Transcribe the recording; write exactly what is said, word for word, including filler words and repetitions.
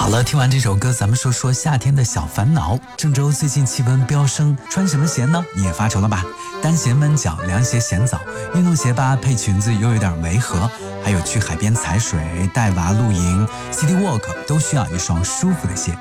好了，听完这首歌，咱们说说夏天的小烦恼。郑州最近气温飙升，穿什么鞋呢？你也发愁了吧？单鞋闷脚，凉鞋嫌早，运动鞋吧配裙子又有点违和，还有去海边踩水、带娃露营、City Walk 都需要一双舒服的鞋。